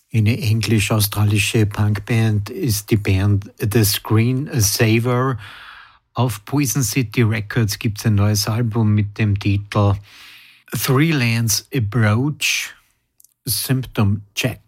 Eine englisch-australische Punkband ist die Band The Screen Saver. Auf Poison City Records gibt es ein neues Album mit dem Titel Three Lands Approach Symptom Check.